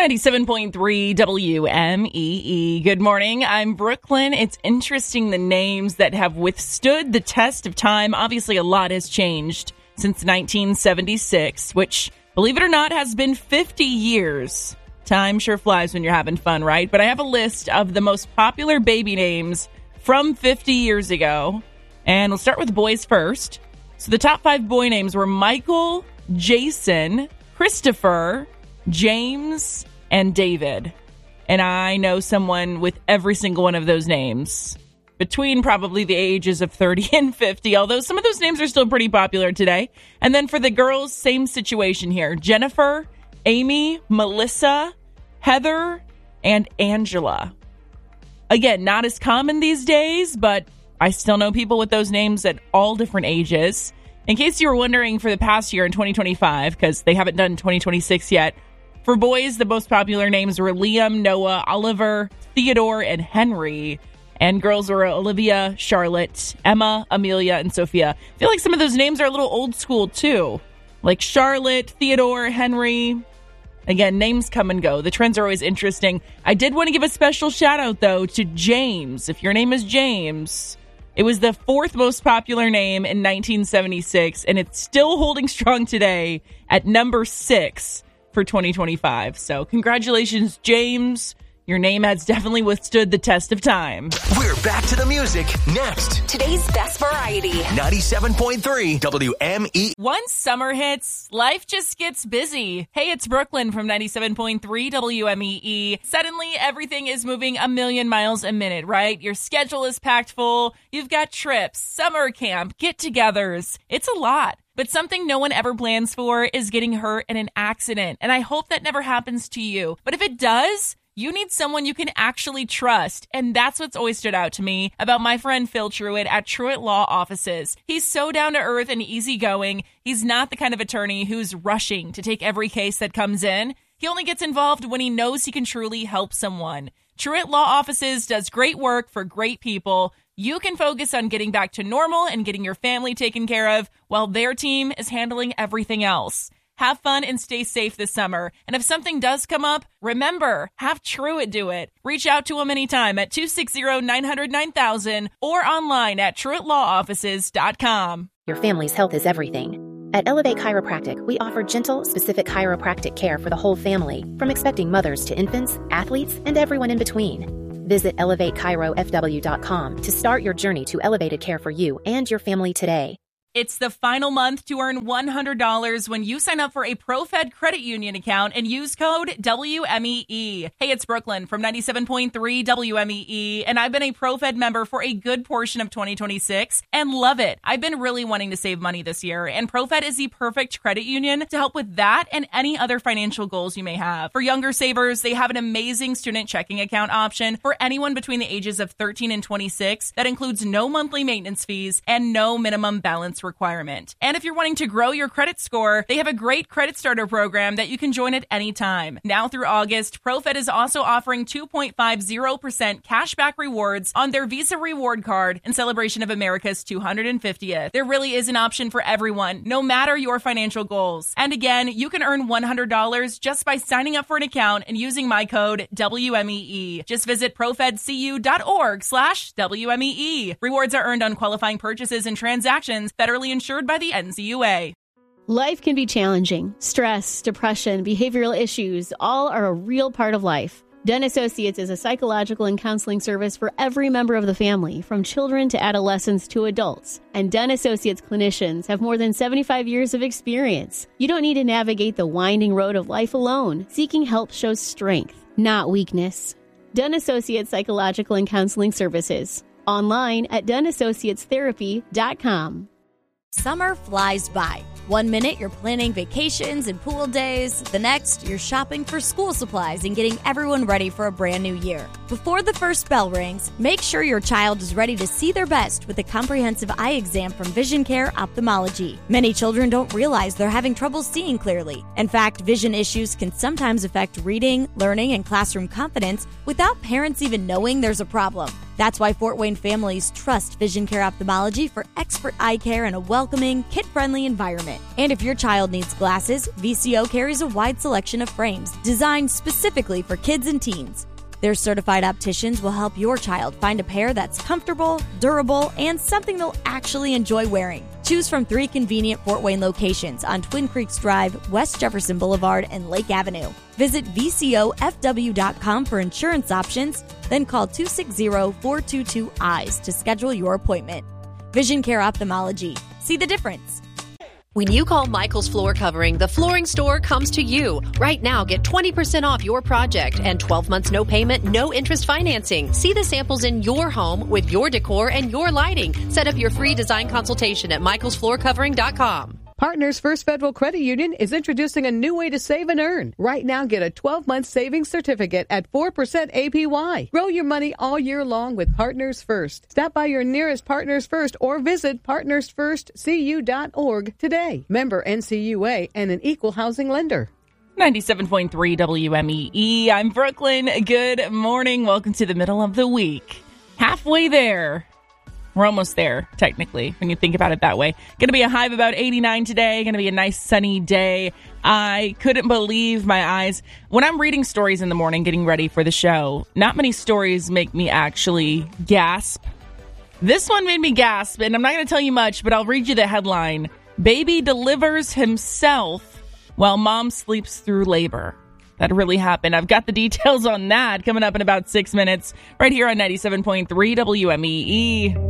97.3 WMEE. Good morning. I'm Brooklyn. It's interesting the names that have withstood the test of time. Obviously, a lot has changed since 1976, which, believe it or not, has been 50 years. Time sure flies when you're having fun, right? But I have a list of the most popular baby names from 50 years ago. And we'll start with boys first. So the top 5 boy names were Michael, Jason, Christopher, James, and David. And I know someone with every single one of those names between probably the ages of 30 and 50, although some of those names are still pretty popular today. And then for the girls, same situation here. Jennifer, Amy, Melissa, Heather, and Angela. Again, not as common these days, but I still know people with those names at all different ages. In case you were wondering, for the past year in 2025, because they haven't done 2026 yet, for boys, the most popular names were Liam, Noah, Oliver, Theodore, and Henry. And girls were Olivia, Charlotte, Emma, Amelia, and Sophia. I feel like some of those names are a little old school, too. Like Charlotte, Theodore, Henry. Again, names come and go. The trends are always interesting. I did want to give a special shout out, though, to James. If your name is James, it was the 4th most popular name in 1976, and it's still holding strong today at number 6 for 2025. So congratulations, James. Your name has definitely withstood the test of time. We're back to the music next. Today's best variety. 97.3 WME. Once summer hits, life just gets busy. Hey, it's Brooklyn from 97.3 WMEE. Suddenly, everything is moving a million miles a minute, right? Your schedule is packed full. You've got trips, summer camp, get-togethers. It's a lot. But something no one ever plans for is getting hurt in an accident. And I hope that never happens to you. But if it does, you need someone you can actually trust. And that's what's always stood out to me about my friend Phil Truitt at Truitt Law Offices. He's so down to earth and easygoing. He's not the kind of attorney who's rushing to take every case that comes in. He only gets involved when he knows he can truly help someone. Truitt Law Offices does great work for great people. You can focus on getting back to normal and getting your family taken care of while their team is handling everything else. Have fun and stay safe this summer. And if something does come up, remember, have Truitt do it. Reach out to him anytime at 260-900-9000 or online at TruittLawOffices.com. Your family's health is everything. At Elevate Chiropractic, we offer gentle, specific chiropractic care for the whole family, from expecting mothers to infants, athletes, and everyone in between. Visit ElevateChiroFW.com to start your journey to elevated care for you and your family today. It's the final month to earn $100 when you sign up for a ProFed credit union account and use code WMEE. Hey, it's Brooklyn from 97.3 WMEE, and I've been a ProFed member for a good portion of 2026 and love it. I've been really wanting to save money this year, and ProFed is the perfect credit union to help with that and any other financial goals you may have. For younger savers, they have an amazing student checking account option for anyone between the ages of 13 and 26 that includes no monthly maintenance fees and no minimum balance requirement. And if you're wanting to grow your credit score, they have a great credit starter program that you can join at any time. Now through August, ProFed is also offering 2.50% cashback rewards on their Visa reward card in celebration of America's 250th. There really is an option for everyone, no matter your financial goals. And again, you can earn $100 just by signing up for an account and using my code WMEE. Just visit profedcu.org/WMEE. Rewards are earned on qualifying purchases and transactions federally insured by the NCUA. Life can be challenging. Stress, depression, behavioral issues, all are a real part of life. Dunn Associates is a psychological and counseling service for every member of the family, from children to adolescents to adults. And Dunn Associates clinicians have more than 75 years of experience. You don't need to navigate the winding road of life alone. Seeking help shows strength, not weakness. Dunn Associates Psychological and Counseling Services. Online at DunnAssociatesTherapy.com. Summer flies by. 1 minute you're planning vacations and pool days. The next, you're shopping for school supplies and getting everyone ready for a brand new year. Before the first bell rings, make sure your child is ready to see their best with a comprehensive eye exam from Vision Care Ophthalmology. Many children don't realize they're having trouble seeing clearly. In fact, vision issues can sometimes affect reading, learning, and classroom confidence without parents even knowing there's a problem. That's why Fort Wayne families trust Vision Care Ophthalmology for expert eye care in a welcoming, kid-friendly environment. And if your child needs glasses, VCO carries a wide selection of frames designed specifically for kids and teens. Their certified opticians will help your child find a pair that's comfortable, durable, and something they'll actually enjoy wearing. Choose from 3 convenient Fort Wayne locations on Twin Creeks Drive, West Jefferson Boulevard, and Lake Avenue. Visit VCOFW.com for insurance options, then call 260-422-EYES to schedule your appointment. Vision Care Ophthalmology. See the difference. When you call Michael's Floor Covering, the flooring store comes to you. Right now, get 20% off your project and 12 months no payment, no interest financing. See the samples in your home with your decor and your lighting. Set up your free design consultation at michaelsfloorcovering.com. Partners First Federal Credit Union is introducing a new way to save and earn. Right now, get a 12-month savings certificate at 4% APY. Grow your money all year long with Partners First. Stop by your nearest Partners First or visit partnersfirstcu.org today. Member NCUA and an equal housing lender. 97.3 WMEE. I'm Brooklyn. Good morning. Welcome to the middle of the week. Halfway there. We're almost there, technically, when you think about it that way. Going to be a high of about 89 today. Going to be a nice sunny day. I couldn't believe my eyes. When I'm reading stories in the morning, getting ready for the show, not many stories make me actually gasp. This one made me gasp, and I'm not going to tell you much, but I'll read you the headline. Baby delivers himself while mom sleeps through labor. That really happened. I've got the details on that coming up in about 6 minutes right here on 97.3 WMEE.